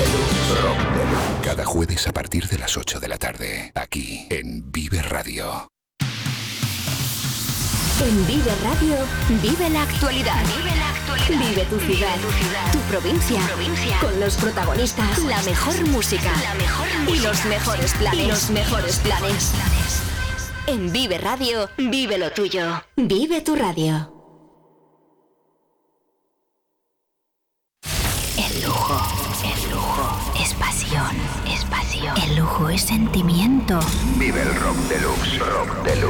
Deluxe. Rock Deluxe. Cada jueves a partir de las 8 de la tarde, aquí en Vive Radio. En Vive Radio, vive la actualidad. Vive tu ciudad, tu provincia, con los protagonistas, la mejor música y los mejores planes. En Vive Radio, vive lo tuyo. Vive tu radio. El lujo es pasión. El lujo es sentimiento. Vive el Rock Deluxe. Rock Deluxe.